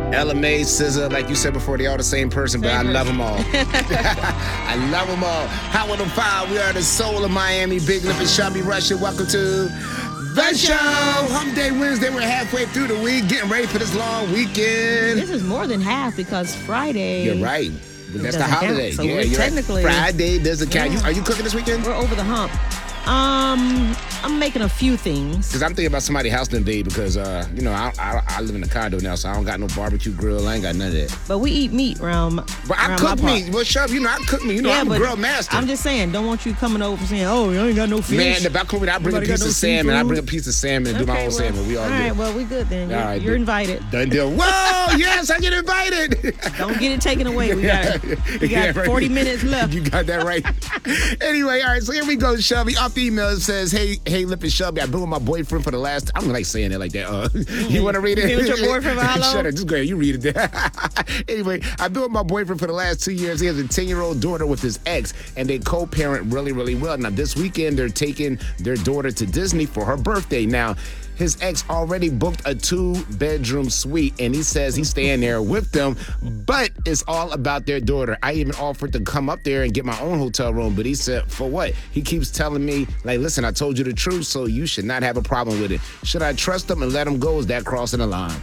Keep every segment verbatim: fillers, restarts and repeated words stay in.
Ella May, S Z A, like you said before, they all the same person, but I love them all. I love them all. Hot one oh five, we are the soul of Miami. Big Lip and Shabby Russia. Welcome to The Show. Hump Day Wednesday. We're halfway through the week, getting ready for this long weekend. This is more than half because Friday. You're right. But that's the holiday. Count, so yeah, we're you're technically right. Friday doesn't count. Yeah. You, are you cooking this weekend? We're over the hump. Um, I'm making a few things. Because I'm thinking about somebody's house today because, uh, you know, I, I I live in a condo now, so I don't got no barbecue grill. I ain't got none of that. But we eat meat around, but I around cook my meat. Well, shut up. You know, I cook meat. You know, yeah, I'm a grill master. I'm just saying, don't want you coming over saying, oh, you ain't got no fish. Man, if I come with, I bring Nobody a piece got of no salmon. I seafood? bring a piece of salmon and Okay, do my own well, salmon. We all, all do. right, well, we good then. You're, all right, you're dude. invited. Done deal. Whoa, yes, I get invited. Don't get it taken away. We got, we got Yeah, right. forty minutes left. You got that right. Anyway, all right, so here we go, Shelby. Off the email, it says, hey, hey, Lip and Shelby, I've been with my boyfriend for the last, I'm like saying it like that. Uh, you want to read it? You been with your boyfriend for how long? Shut up, just go ahead, you read it there. Anyway, I've been with my boyfriend for the last two years. He has a ten-year-old daughter with his ex, and they co-parent really, really well. Now, this weekend, they're taking their daughter to Disney for her birthday. Now, his ex already booked a two-bedroom suite, and he says he's staying there with them, but it's all about their daughter. I even offered to come up there and get my own hotel room, but he said, for what? He keeps telling me, like, listen, I told you the truth, so you should not have a problem with it. Should I trust him and let him go? Is that crossing the line?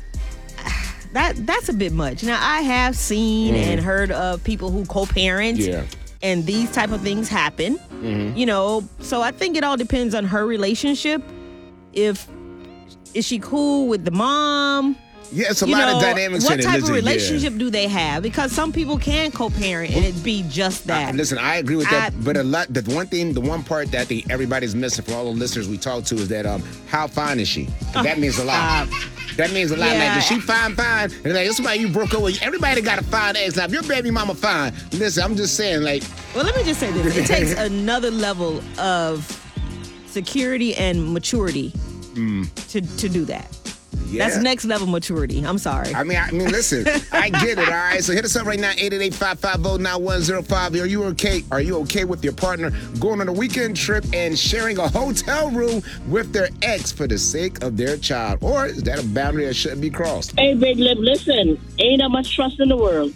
That That's a bit much. Now, I have seen mm. and heard of people who co-parent. Yeah. And these type of things happen. Mm-hmm. You know, so I think it all depends on her relationship. If is she cool with the mom? Yeah, it's a you lot know, of dynamics in it. What type listen, of relationship yeah. do they have? Because some people can co-parent and it be just that. Uh, listen, I agree with that, I, but a lot. The one thing, the one part that I think everybody's missing for all the listeners we talk to is that um, how fine is she? Uh, that means a lot. Uh, that means a lot. Yeah. Like, is she fine, fine? And like, it's somebody you broke up with. Everybody got a fine ex. Now, if your baby mama fine, listen, I'm just saying, like. Well, let me just say this: it takes another level of security and maturity mm. to to do that. Yeah. That's next level maturity. I'm sorry. I mean, I mean, listen, I get it, all right? So hit us up right now, eight eight eight, five five zero, nine one zero five. Are you okay? Are you okay with your partner going on a weekend trip and sharing a hotel room with their ex for the sake of their child? Or is that a boundary that shouldn't be crossed? Hey, Big Lip, listen, ain't that much trust in the world.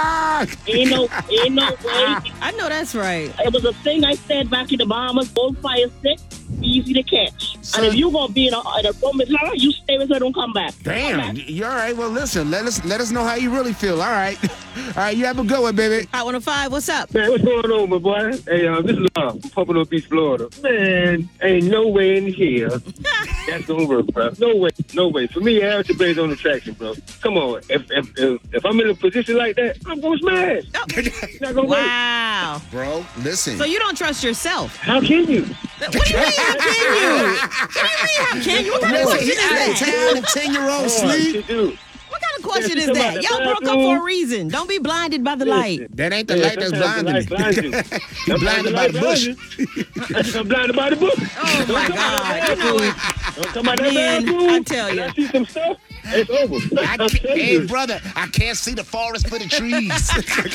ain't no, ain't no way. I know that's right. It was a thing I said back in the Bahamas, old fire stick, easy to catch. So, and if you're going to be in a, in a room with her, you stay with her, don't come back. Damn, come back. You're all right. Well, listen, let us let us know how you really feel. All right. All right, you have a good one, baby. Hot one oh five, what's up? Man, what's going on, my boy? Hey, um, this is uh, Pompano Beach, Florida. Man, ain't no way in here that's going to work, bro. No way, no way. For me, Harris Bay's on attraction, bro. Come on. If if, if if I'm in a position like that, I'm going to smash. Oh. Not gonna wow. work. Bro, listen. So you don't trust yourself? How can you? What do you mean, how can you? What do you mean, how can you? What kind of question is that? ten-year-old sleep. What kind of question is that? Y'all broke up for a reason. Don't be blinded by the light. That ain't the light that's blinding me. You're blinded by the bush. I'm blinded by the bush. Oh, my God. You know what? Don't come out that Man, bathroom. I tell you. I see some stuff. It's over. I hey, brother, I can't see the forest for the trees.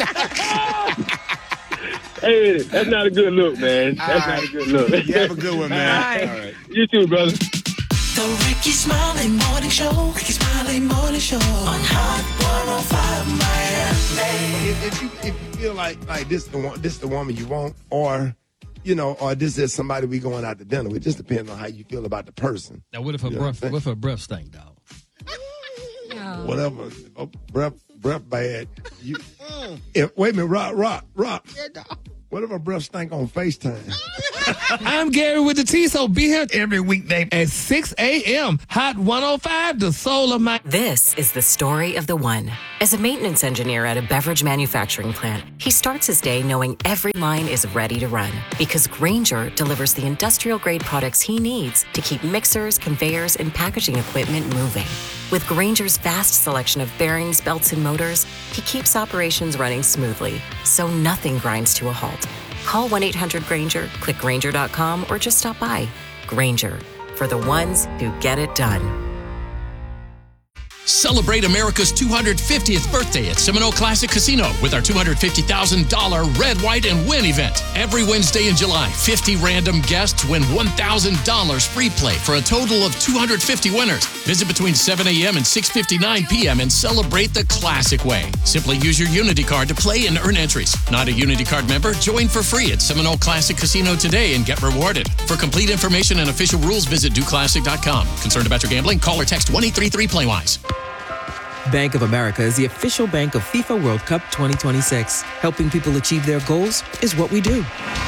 Hey, that's not a good look, man. That's All not right. a good look. You have a good one, man. All right. All right. You too, brother. The Ricky Smiley Morning Show. Ricky Smiley Morning Show on Hot one oh five Miami. If, if you if you feel like like this the one this the woman you want, or you know, or this is somebody we going out to dinner with, just depends on how you feel about the person. Now, what if her You know breath? what I'm What if her breath stank, dog? No. Whatever, oh, breath breath bad. You, if, wait a minute, rock rock rock. What if her breath stank on FaceTime? I'm Gary with the T, so be here every weekday at six a.m. Hot one oh five, the soul of my... This is the story of the one. As a maintenance engineer at a beverage manufacturing plant, he starts his day knowing every line is ready to run because Grainger delivers the industrial-grade products he needs to keep mixers, conveyors, and packaging equipment moving. With Grainger's vast selection of bearings, belts, and motors, he keeps operations running smoothly, so nothing grinds to a halt. Call one eight hundred Grainger, click Grainger dot com, or just stop by. Grainger, for the ones who get it done. Celebrate America's two hundred fiftieth birthday at Seminole Classic Casino with our two hundred fifty thousand dollars Red, White, and Win event. Every Wednesday in July, fifty random guests win one thousand dollars free play for a total of two hundred fifty winners. Visit between seven a.m. and six fifty-nine p.m. and celebrate the classic way. Simply use your Unity card to play and earn entries. Not a Unity card member? Join for free at Seminole Classic Casino today and get rewarded. For complete information and official rules, visit do classic dot com. Concerned about your gambling? Call or text one eight three three play wise. Bank of America is the official bank of FIFA World Cup twenty twenty-six. Helping people achieve their goals is what we do.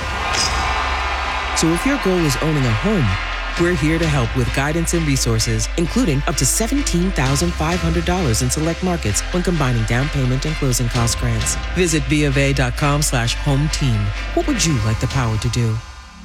So if your goal is owning a home, we're here to help with guidance and resources, including up to seventeen thousand five hundred dollars in select markets when combining down payment and closing cost grants. Visit BofA.com slash home team. What would you like the power to do?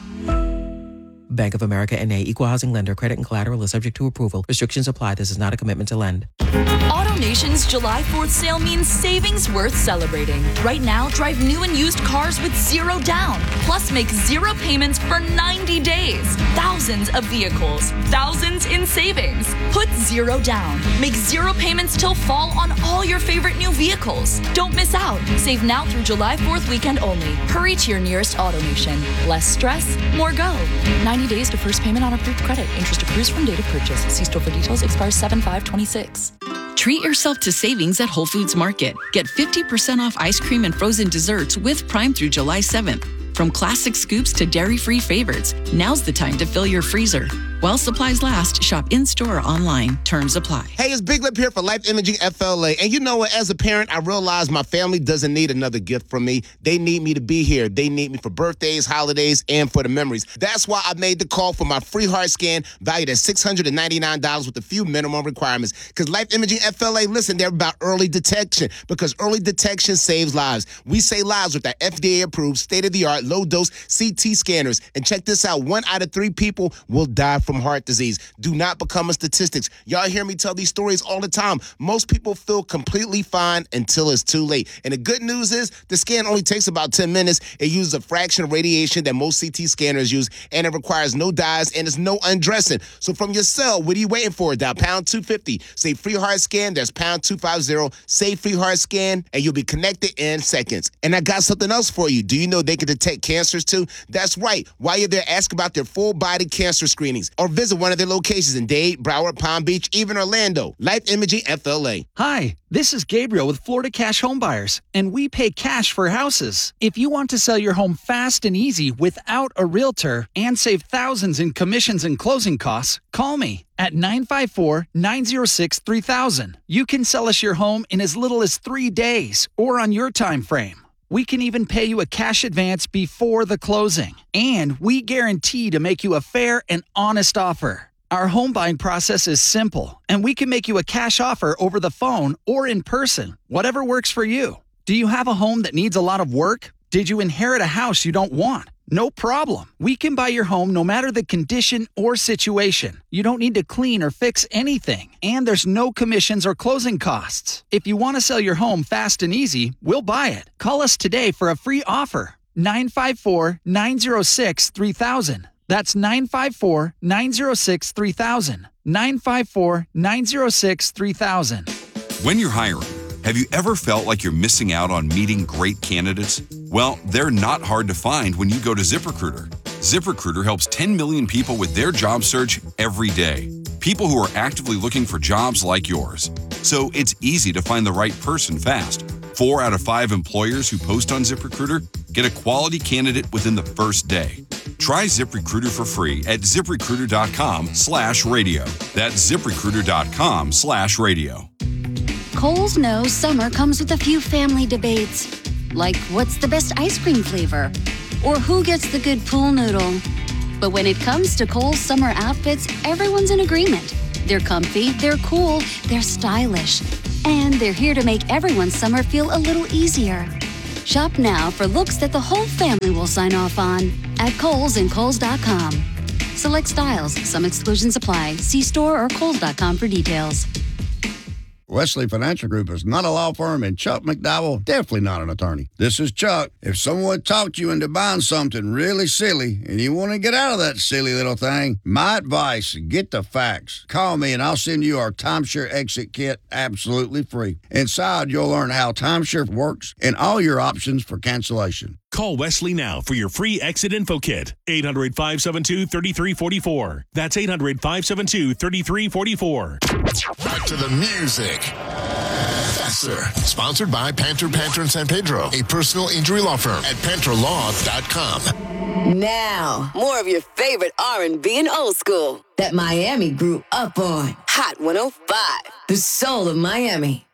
Bank of America N A, Equal Housing Lender. Credit and collateral is subject to approval. Restrictions apply. This is not a commitment to lend. AutoNation's July fourth sale means savings worth celebrating. Right now, drive new and used cars with zero down. Plus, make zero payments for ninety days. Thousands of vehicles. Thousands in savings. Put zero down. Make zero payments till fall on all your favorite new vehicles. Don't miss out. Save now through July fourth weekend only. Hurry to your nearest AutoNation. Less stress, more go. ninety days to first payment on approved credit. Interest accrues from date of purchase. See store for details. Expires seven five twenty-six. Treat yourself to savings at Whole Foods Market. Get fifty percent off ice cream and frozen desserts with Prime through July seventh. From classic scoops to dairy-free favorites, now's the time to fill your freezer. While supplies last, shop in-store or online. Terms apply. Hey, it's Big Lip here for Life Imaging F L A. And you know what? As a parent, I realize my family doesn't need another gift from me. They need me to be here. They need me for birthdays, holidays, and for the memories. That's why I made the call for my free heart scan valued at six hundred ninety-nine dollars with a few minimum requirements. Because Life Imaging F L A, listen, they're about early detection. Because early detection saves lives. We save lives with our F D A-approved, state-of-the-art, low-dose C T scanners. And check this out. One out of three people will die from heart disease. Do not become a statistics. Y'all hear me tell these stories all the time. Most people feel completely fine until it's too late. And the good news is the scan only takes about ten minutes. It uses a fraction of radiation that most C T scanners use, and it requires no dyes and it's no undressing. So from your cell, what are you waiting for? Dial pound two fifty. Say free heart scan. That's pound two fifty. Say free heart scan, and you'll be connected in seconds. And I got something else for you. Do you know they can detect cancers too? That's right. While you're there, ask about their full body cancer screenings or visit one of their locations in Dade, Broward, Palm Beach, even Orlando. Life Imaging F L A. Hi, this is Gabriel with Florida Cash Home Buyers, and we pay cash for houses. If you want to sell your home fast and easy without a realtor and save thousands in commissions and closing costs, call me at nine five four, nine zero six, three thousand. You can sell us your home in as little as three days or on your time frame. We can even pay you a cash advance before the closing. And we guarantee to make you a fair and honest offer. Our home buying process is simple, and we can make you a cash offer over the phone or in person, whatever works for you. Do you have a home that needs a lot of work? Did you inherit a house you don't want? No problem. We can buy your home no matter the condition or situation. You don't need to clean or fix anything, and there's no commissions or closing costs. If you want to sell your home fast and easy, we'll buy it. Call us today for a free offer. nine five four, nine zero six, three thousand. That's nine five four, nine zero six, three thousand. nine five four, nine zero six, three thousand. When you're hiring, have you ever felt like you're missing out on meeting great candidates? Well, they're not hard to find when you go to ZipRecruiter. ZipRecruiter helps ten million people with their job search every day. People who are actively looking for jobs like yours. So it's easy to find the right person fast. Four out of five employers who post on ZipRecruiter get a quality candidate within the first day. Try ZipRecruiter for free at ZipRecruiter.com slash radio. That's ZipRecruiter.com slash radio. Kohl's knows summer comes with a few family debates, like what's the best ice cream flavor, or who gets the good pool noodle. But when it comes to Kohl's summer outfits, everyone's in agreement. They're comfy, they're cool, they're stylish, and they're here to make everyone's summer feel a little easier. Shop now for looks that the whole family will sign off on at Kohl's and Kohl's dot com. Select styles, some exclusions apply. See store or Kohl's dot com for details. Wesley Financial Group is not a law firm, and Chuck McDowell, definitely not an attorney. This is Chuck. If someone talked you into buying something really silly and you want to get out of that silly little thing, my advice, get the facts. Call me and I'll send you our timeshare exit kit absolutely free. Inside, you'll learn how timeshare works and all your options for cancellation. Call Wesley now for your free exit info kit. eight hundred, five seven two, three three four four. That's eight hundred, five seven two, three three four four. Back to the music. Faster. Sponsored by Panther Panther in San Pedro, a personal injury law firm at panther law dot com. Now, more of your favorite R and B and old school that Miami grew up on. Hot one oh five, the soul of Miami.